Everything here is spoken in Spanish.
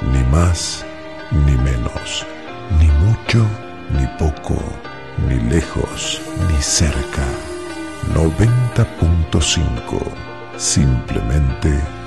Ni más ni menos, ni mucho ni poco, ni lejos ni cerca. 90.5, simplemente